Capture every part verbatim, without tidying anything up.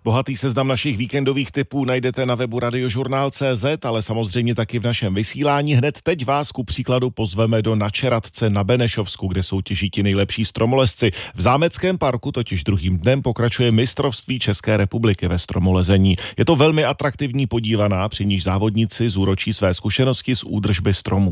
Bohatý seznam našich víkendových tipů najdete na webu radiožurnál tečka cé zet, ale samozřejmě taky v našem vysílání. Hned teď vás ku příkladu pozveme do Načeradce na Benešovsku, kde soutěží ti nejlepší stromolezci. V Zámeckém parku totiž druhým dnem pokračuje mistrovství České republiky ve stromolezení. Je to velmi atraktivní podívaná, při níž závodníci zúročí své zkušenosti z údržby stromů.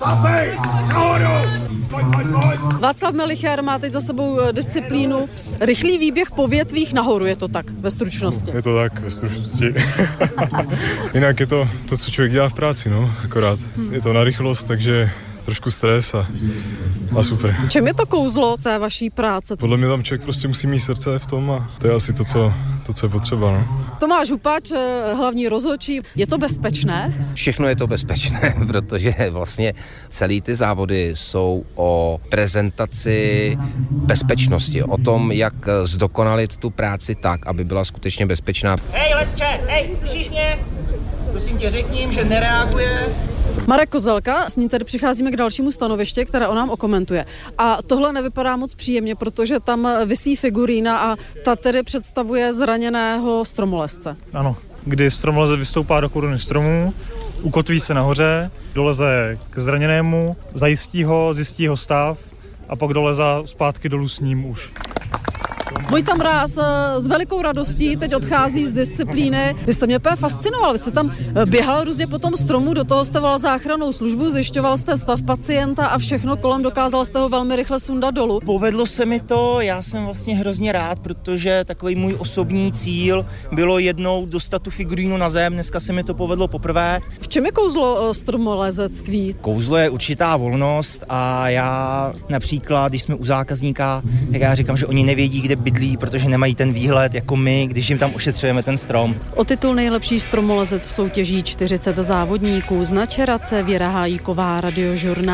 Václav Melichar má teď za sebou disciplínu rychlý výběh po větvích nahoru, je to tak ve stručnosti? Je to tak ve stručnosti. Jinak je to to, co člověk dělá v práci, no, akorát. Hmm. Je to na rychlost, takže trošku stres a, a super. Čem je to kouzlo té vaší práce? Podle mě tam člověk prostě musí mít srdce v tom a to je asi to, co, to, co je potřeba. No. Tomáš Hupač, hlavní rozhodčí, je to bezpečné? Všechno je to bezpečné, protože vlastně celý ty závody jsou o prezentaci bezpečnosti, o tom, jak zdokonalit tu práci tak, aby byla skutečně bezpečná. Hej, Lesče, hej, slyšíš mě? Prosím tě, řekni jim, že nereaguje. Marek Kozelka, s ním tedy přicházíme k dalšímu stanovišti, které on nám okomentuje. A tohle nevypadá moc příjemně, protože tam visí figurína a ta tedy představuje zraněného stromolezce. Ano, kdy stromolezec vystoupá do koruny stromu, ukotví se nahoře, doleze k zraněnému, zajistí ho, zjistí ho stav a pak dolezá zpátky dolů s ním už. Vojta Mráz s velikou radostí teď odchází z disciplíny. Vy jste mě úplně fascinoval, vy jste tam běhal různě po tom stromu, do toho jste volal záchrannou službu, zjišťoval jste stav pacienta a všechno kolem, dokázal jste ho velmi rychle sundat dolů. Povedlo se mi to, já jsem vlastně hrozně rád, protože takový můj osobní cíl bylo jednou dostat tu figurínu na zem, dneska se mi to povedlo poprvé. V čem je kouzlo stromolezectví? Kouzlo je určitá volnost a já například, když jsme u zákazníka, tak já říkám, že oni nevědí, kde bydlí, protože nemají ten výhled jako my, když jim tam ošetřujeme ten strom. O titul nejlepší stromolezec soutěží čtyřicet závodníků z Načeradce. Věra Hájíková, Radiožurnál.